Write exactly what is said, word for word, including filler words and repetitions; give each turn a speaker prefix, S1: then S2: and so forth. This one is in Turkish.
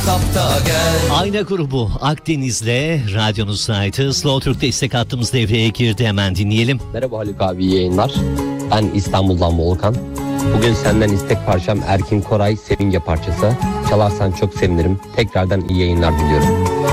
S1: WhatsApp'ta gel.
S2: Ayna grubu Akdeniz'le radyonuzdaydı. Slow Türk destek hattımız devreye girdi, hemen dinleyelim.
S3: Merhaba Haluk abi, iyi yayınlar. Ben İstanbul'dan Volkan. Bugün senden istek parçam Erkin Koray Sevince parçası. Çalarsan çok sevinirim. Tekrardan iyi yayınlar diliyorum.